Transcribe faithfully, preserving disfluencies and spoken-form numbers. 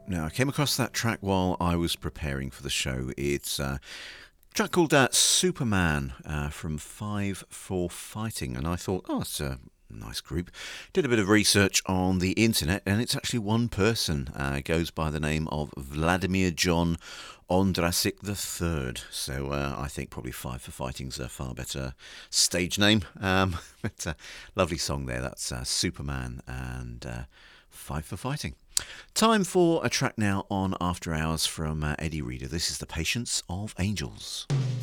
Now, I came across that track while I was preparing for the show. It's uh, a track called uh, Superman uh, from Five for Fighting, and I thought, oh, it's a nice group. Did a bit of research on the internet, and it's actually one person. Uh, goes by the name of Vladimir John Ondrasik the Third. So uh, I think probably Five for Fighting's a far better stage name. Um, but uh, lovely song there. That's uh, Superman and uh, Five for Fighting. Time for a track now on After Hours from uh, Eddie Reader. This is The Patience of Angels.